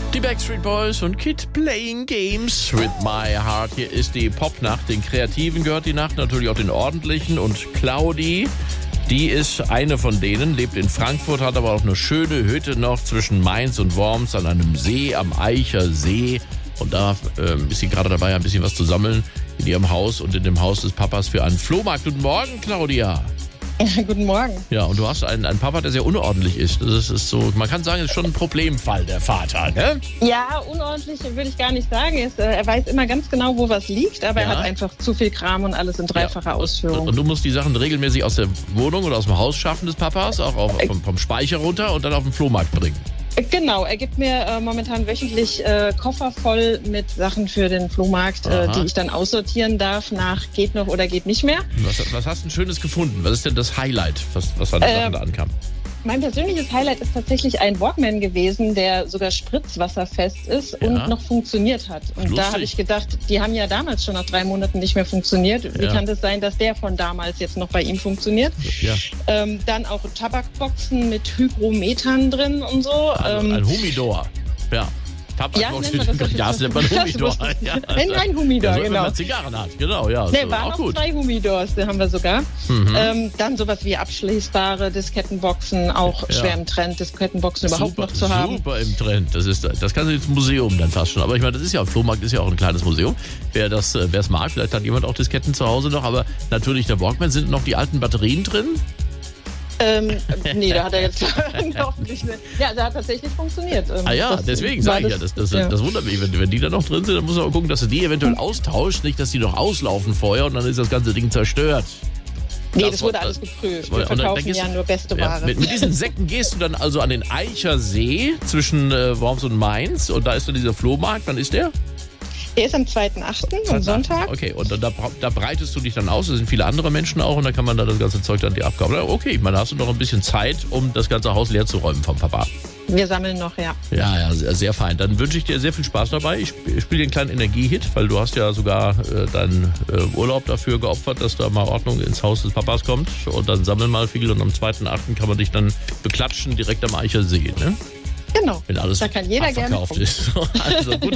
Die Backstreet Boys und Kid Playing Games with My Heart. Hier ist die Popnacht. Den Kreativen gehört die Nacht, natürlich auch den Ordentlichen. Und Claudi, die ist eine von denen, lebt in Frankfurt, hat aber auch eine schöne Hütte noch zwischen Mainz und Worms an einem See, am Eicher See. Und da ist sie gerade dabei, ein bisschen was zu sammeln in ihrem Haus und in dem Haus des Papas für einen Flohmarkt. Guten Morgen, Claudia. Ja, guten Morgen. Ja, und du hast einen Papa, der sehr unordentlich ist. Das ist so, man kann sagen, es ist schon ein Problemfall, der Vater, ne? Ja, unordentlich würde ich gar nicht sagen. Er weiß immer ganz genau, wo was liegt, aber er hat einfach zu viel Kram und alles in dreifacher Ausführung. Und du musst die Sachen regelmäßig aus der Wohnung oder aus dem Haus schaffen des Papas, auch vom Speicher runter und dann auf den Flohmarkt bringen. Genau, er gibt mir momentan wöchentlich Koffer voll mit Sachen für den Flohmarkt, die ich dann aussortieren darf nach geht noch oder geht nicht mehr. Was hast du denn Schönes gefunden? Was ist denn das Highlight, was an den Sachen da ankam? Mein persönliches Highlight ist tatsächlich ein Walkman gewesen, der sogar spritzwasserfest ist und noch funktioniert hat. Und da habe ich gedacht, die haben ja damals schon nach 3 Monaten nicht mehr funktioniert. Wie kann das sein, dass der von damals jetzt noch bei ihm funktioniert? Ja. Dann auch Tabakboxen mit Hygrometern drin und so. Ein Humidor, ja. Ja, nennt man das ja, das nennt man Humidor. Ein Humidor, also, genau. Wenn man Zigarren hat, genau, ja. Ne, waren auch gut. 2 Humidors, die haben wir sogar. Dann sowas wie abschließbare Diskettenboxen, auch schwer im Trend, Diskettenboxen überhaupt noch zu haben. Super im Trend, das kann ins Museum dann fast schon. Aber ich meine, das ist ja, ein Flohmarkt ist ja auch ein kleines Museum. Wer es mag, vielleicht hat jemand auch Disketten zu Hause noch, aber natürlich der Walkman, sind noch die alten Batterien drin? Nee, da hat er jetzt hoffentlich nicht. Ja, der hat tatsächlich funktioniert. Deswegen sage ich ja, das wundert mich. Wenn die da noch drin sind, dann muss man auch gucken, dass du die eventuell austauscht, nicht, dass die noch auslaufen vorher und dann ist das ganze Ding zerstört. Nee, das wurde alles geprüft. Wir verkaufen ja nur beste Ware. Mit diesen Säcken gehst du dann also an den Eicher See zwischen Worms und Mainz und da ist dann dieser Flohmarkt. Wann ist der? Der ist am 2.8., am Sonntag. Okay, und da breitest du dich dann aus, da sind viele andere Menschen auch und dann kann man da das ganze Zeug dann dir abgeben. Okay, ich meine, da hast du noch ein bisschen Zeit, um das ganze Haus leer zu räumen vom Papa. Wir sammeln noch, ja. Ja, sehr fein. Dann wünsche ich dir sehr viel Spaß dabei. Ich spiele dir einen kleinen Energiehit, weil du hast ja sogar deinen Urlaub dafür geopfert, dass da mal Ordnung ins Haus des Papas kommt. Und dann sammel mal viel und am 2.8. kann man dich dann beklatschen direkt am Eicher See, ne? Genau. Wenn alles da kann jeder gerne abverkauft ist. Also gute